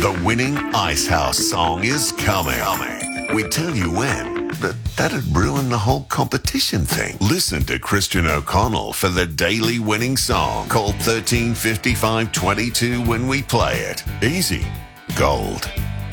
The winning Icehouse song is coming. We tell you when, but that'd ruin the whole competition thing. Listen to Christian O'Connell for the daily winning song. Call 135522 when we play it. Easy. Gold.